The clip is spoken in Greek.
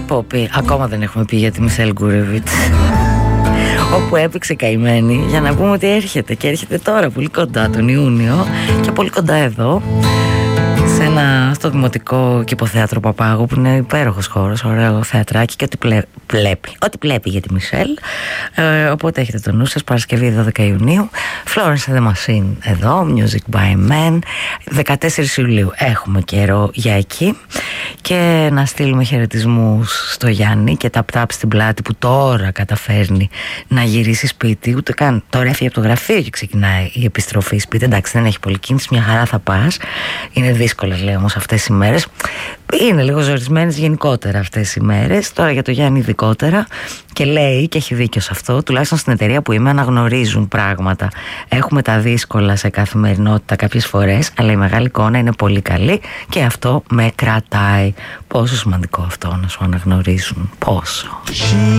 Πόπι, ακόμα δεν έχουμε πει για τη Μισελ Γκούρεβιτς, όπου έπαιξε καημένη, για να πούμε ότι έρχεται, και έρχεται τώρα πολύ κοντά τον Ιούνιο και πολύ κοντά εδώ, στο Δημοτικό Κηποθέατρο Παπάγου, που είναι υπέροχος χώρος, ωραίο θεατράκι, και ό,τι πλέπει για τη Μισελ. Οπότε έχετε το νου σας, Παρασκευή 12 Ιουνίου, Florence and the Machine εδώ, Music by Men. 14 Ιουλίου έχουμε καιρό για εκεί. Και να στείλουμε χαιρετισμούς στο Γιάννη και τα τάπ στην πλάτη, που τώρα καταφέρνει να γυρίσει σπίτι. Ούτε καν τώρα έφυγε από το γραφείο και ξεκινάει η επιστροφή σπίτι. Εντάξει, δεν έχει πολύ κίνηση, μια χαρά θα πας. Είναι δύσκολες, λέω, όμως αυτές οι μέρες. Είναι λίγο ζορισμένες γενικότερα αυτές οι μέρες. Τώρα για το Γιάννη ειδικότερα. Και λέει, και έχει δίκιο σε αυτό, τουλάχιστον στην εταιρεία που είμαι αναγνωρίζουν πράγματα. Έχουμε τα δύσκολα σε καθημερινότητα κάποιες φορές, αλλά η μεγάλη εικόνα είναι πολύ καλή και αυτό με κρατάει. Πόσο σημαντικό αυτό, να σου αναγνωρίζουν. Πόσο.